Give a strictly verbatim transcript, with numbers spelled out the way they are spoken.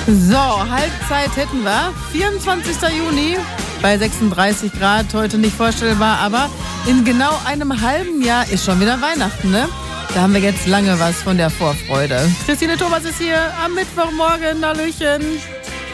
So, Halbzeit hätten wir. vierundzwanzigster Juni bei sechsunddreißig Grad. Heute nicht vorstellbar, aber in genau einem halben Jahr ist schon wieder Weihnachten, ne? Da haben wir jetzt lange was von der Vorfreude. Christine Thomas ist hier am Mittwochmorgen. Hallöchen.